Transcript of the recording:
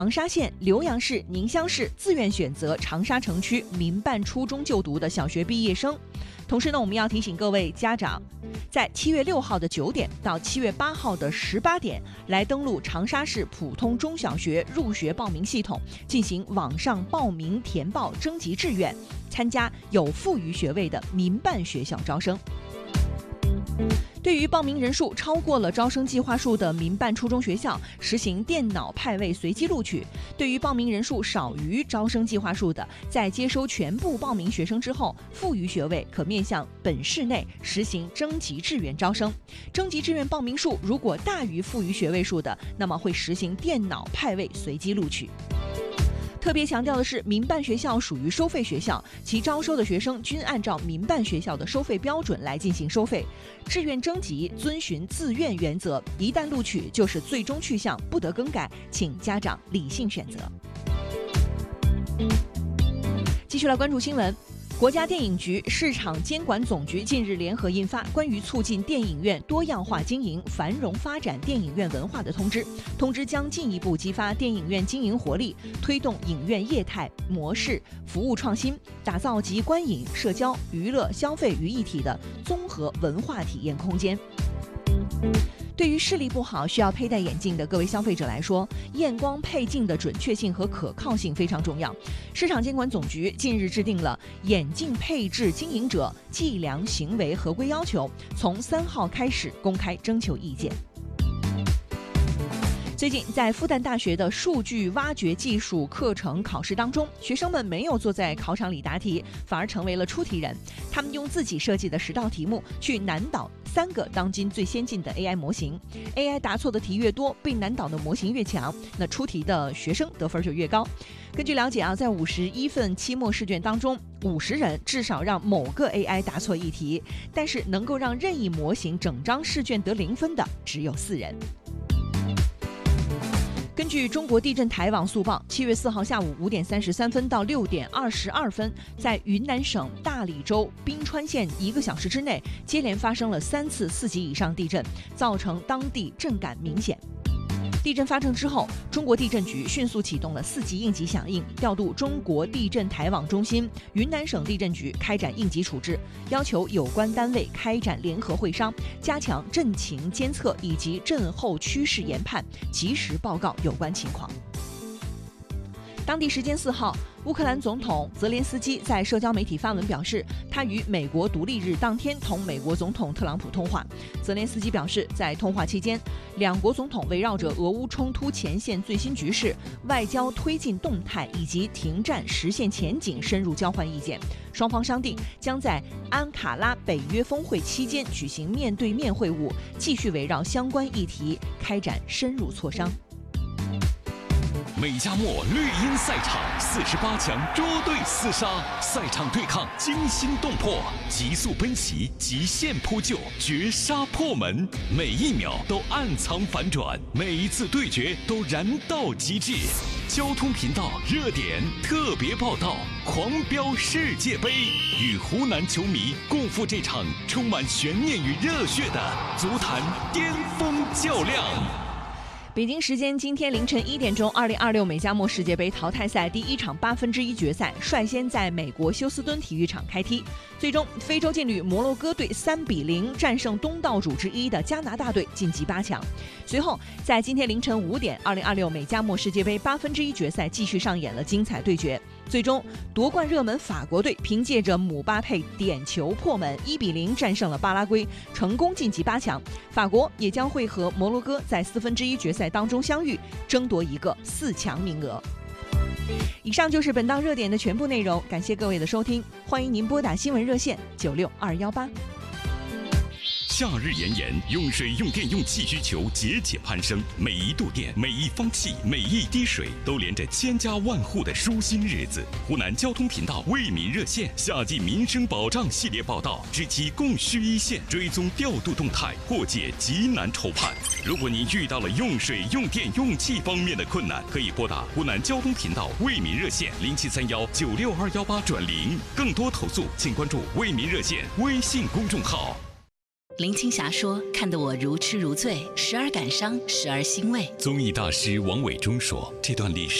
长沙县、浏阳市、宁乡市自愿选择长沙城区民办初中就读的小学毕业生。同时呢，我们要提醒各位家长，在7月6号的9点到7月8号的18点，来登录长沙市普通中小学入学报名系统，进行网上报名填报征集志愿，参加有富余学位的民办学校招生。对于报名人数超过了招生计划数的民办初中学校，实行电脑派位随机录取；对于报名人数少于招生计划数的，在接收全部报名学生之后，富余学位可面向本市内实行征集志愿招生。征集志愿报名数如果大于富余学位数的，那么会实行电脑派位随机录取。特别强调的是，民办学校属于收费学校，其招收的学生均按照民办学校的收费标准来进行收费。志愿征集遵循自愿原则，一旦录取就是最终去向，不得更改，请家长理性选择。继续来关注新闻。国家电影局、市场监管总局近日联合印发《关于促进电影院多样化经营、繁荣发展电影院文化的通知》。通知将进一步激发电影院经营活力，推动影院业态、模式、服务创新，打造集观影、社交、娱乐、消费于一体的综合文化体验空间。对于视力不好需要佩戴眼镜的各位消费者来说，验光配镜的准确性和可靠性非常重要。市场监管总局近日制定了眼镜配置经营者计量行为合规要求，从3号开始公开征求意见。最近，在复旦大学的数据挖掘技术课程考试当中，学生们没有坐在考场里答题，反而成为了出题人。他们用自己设计的10道题目去难倒3个当今最先进的 AI 模型。AI 答错的题越多，被难倒的模型越强，那出题的学生得分就越高。根据了解在51份期末试卷当中，50人至少让某个 AI 答错一题，但是能够让任意模型整张试卷得0分的只有4人。根据中国地震台网速报，7月4号下午5点33分到6点22分，在云南省大理州宾川县1个小时之内，接连发生了3次4级以上地震，造成当地震感明显。地震发生之后，中国地震局迅速启动了4级应急响应，调度中国地震台网中心、云南省地震局开展应急处置，要求有关单位开展联合会商，加强震情监测以及震后趋势研判，及时报告有关情况。当地时间4号，乌克兰总统泽连斯基在社交媒体发文表示，他于美国独立日当天同美国总统特朗普通话。泽连斯基表示，在通话期间，两国总统围绕着俄乌冲突前线最新局势、外交推进动态以及停战实现前景深入交换意见。双方商定将在安卡拉北约峰会期间举行面对面会晤，继续围绕相关议题开展深入磋商。 美加墨绿茵赛场48强捉对厮杀，赛场对抗惊心动魄，极速奔袭，极限扑救，绝杀破门，每一秒都暗藏反转，每一次对决都燃到极致。交通频道热点特别报道，狂飙世界杯，与湖南球迷共赴这场充满悬念与热血的足坛巅峰较量。 北京时间今天凌晨1点钟，2026美加墨世界杯淘汰赛第1场1/8决赛率先在美国休斯敦体育场开踢。最终，非洲劲旅摩洛哥队3比0战胜东道主之一的加拿大队，晋级8强。随后，在今天凌晨5点，2026美加墨世界杯1/8决赛继续上演了精彩对决。最终，夺冠热门法国队凭借着姆巴佩点球破门，1比0战胜了巴拉圭，成功晋级8强。法国也将会和摩洛哥在1/4决赛当中相遇，争夺一个4强名额。以上就是本档热点的全部内容，感谢各位的收听，欢迎您拨打新闻热线96218。 夏日炎炎，用水、用电、用气需求节节攀升，每一度电、每一方气、每一滴水，都连着千家万户的舒心日子。湖南交通频道为民热线夏季民生保障系列报道，知其供需一线，追踪调度动态，破解急难愁盼。如果您遇到了用水、用电、用气方面的困难，可以拨打湖南交通频道为民热线0731962218转0。更多投诉，请关注为民热线微信公众号。 林青霞说：“看得我如痴如醉，时而感伤，时而欣慰。” 综艺大师王伟忠说：“这段历史